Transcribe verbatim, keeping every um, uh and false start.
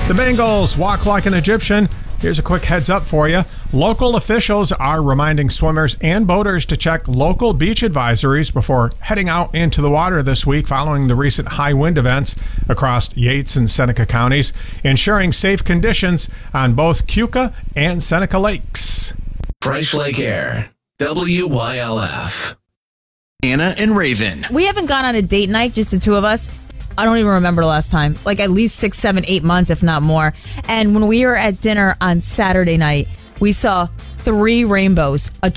The Bengals walk like an Egyptian. Here's a quick heads up for you. Local officials are reminding swimmers and boaters to check local beach advisories before heading out into the water this week following the recent high wind events across Yates and Seneca counties, ensuring safe conditions on both Keuka and Seneca lakes. Price Lake Air, W Y L F. Anna and Raven. We haven't gone on a date night, just the two of us. I don't even remember the last time. Like at least six, seven, eight months, if not more. And when we were at dinner on Saturday night, we saw three rainbows, a